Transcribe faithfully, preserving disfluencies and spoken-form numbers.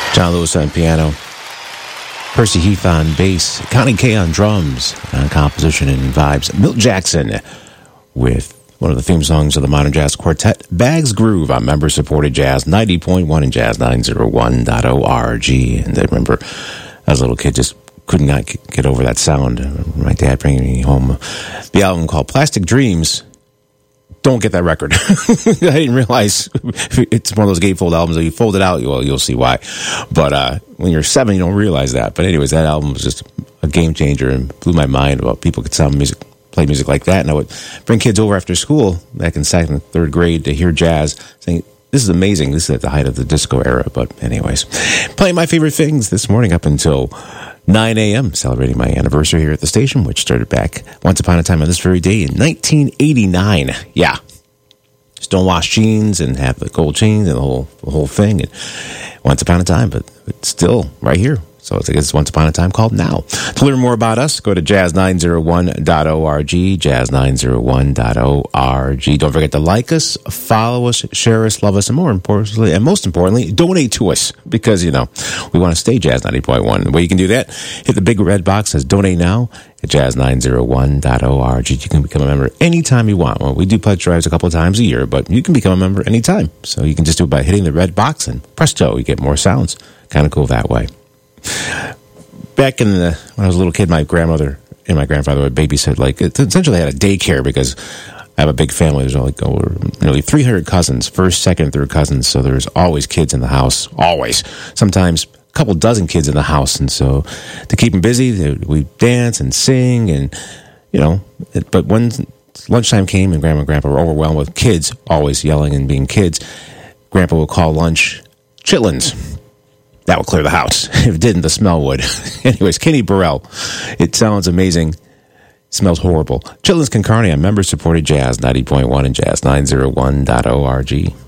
John Lewis on piano, Percy Heath on bass, Connie Kay on drums, on composition and vibes. Milt Jackson with one of the theme songs of the Modern Jazz Quartet, Bags Groove on member-supported Jazz ninety point one and Jazz nine oh one dot org. And I remember, as a little kid, just could not get over that sound. My dad bringing me home the album called Plastic Dreams. Don't get that record. I didn't realize it's one of those gatefold albums that you fold it out, well, you'll see why. But uh, when you're seven, you don't realize that. But anyways, that album was just a game changer and blew my mind about people could sound music, play music like that. And I would bring kids over after school back in second and third grade to hear jazz, saying, this is amazing. This is at the height of the disco era. But anyways, playing my favorite things this morning up until nine a.m., celebrating my anniversary here at the station, which started back once upon a time on this very day in nineteen eighty-nine. Yeah. Stonewashed jeans and have the gold chains and the whole the whole thing. And once upon a time, but it's still right here. So it's, I guess it's Once Upon a Time called Now. To learn more about us, go to jazz nine oh one dot org, jazz nine oh one dot org. Don't forget to like us, follow us, share us, love us, and more importantly, and most importantly, donate to us because, you know, we want to stay Jazz ninety point one. The way you can do that, hit the big red box that says Donate Now at jazz nine oh one dot org. You can become a member anytime you want. Well, we do pledge drives a couple of times a year, but you can become a member anytime. So you can just do it by hitting the red box and presto, you get more sounds. Kind of cool that way. Back in the, when I was a little kid, my grandmother and my grandfather would babysit, like, it essentially had a daycare because I have a big family. There's like over nearly three hundred cousins, first, second, third cousins. So there's always kids in the house, always. Sometimes a couple dozen kids in the house. And so to keep them busy, we dance and sing and, you know, it, but when lunchtime came and grandma and grandpa were overwhelmed with kids, always yelling and being kids, grandpa would call lunch chitlins. That would clear the house. If it didn't, the smell would. Anyways, Kenny Burrell. It sounds amazing. It smells horrible. Chitlins Con Carne on member-supported Jazz ninety point one and Jazz nine oh one dot org.